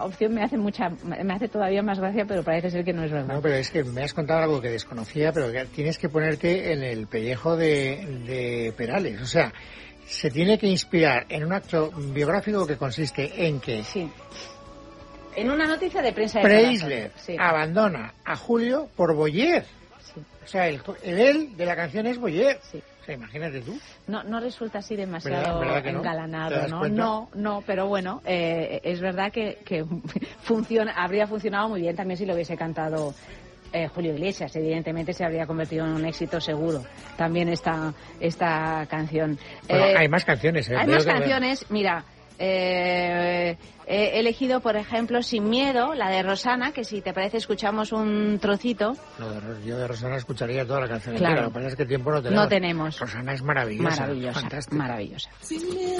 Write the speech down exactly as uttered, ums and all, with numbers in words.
opción me hace mucha, me hace todavía más gracia, pero parece ser que no es verdad. No, pero es que me has contado algo que desconocía, pero que tienes que ponerte en el pellejo de, de Perales. O sea, se tiene que inspirar en un acto biográfico que consiste en que... Sí. En una noticia de prensa de Preisler sí. abandona a Julio por Boyer. Sí. O sea, el, el él de la canción es Boyer. Sí. O sea, imagínate tú. No, no resulta así demasiado ¿Verdad, verdad engalanado, no? ¿no? No, no, pero bueno, eh, es verdad que, que funciona, habría funcionado muy bien también si lo hubiese cantado eh, Julio Iglesias. Evidentemente se habría convertido en un éxito seguro también esta, esta canción. Bueno, eh, hay más canciones, ¿eh? Hay Veo más que... canciones, mira... Eh, he elegido, por ejemplo, Sin Miedo, la de Rosana, que si te parece escuchamos un trocito. No, de, yo de Rosana escucharía toda la canción claro. entera. Lo que pasa es que tiempo no tenemos. No tenemos. Rosana es maravillosa. Maravillosa, fantástica. Maravillosa. Sin miedo.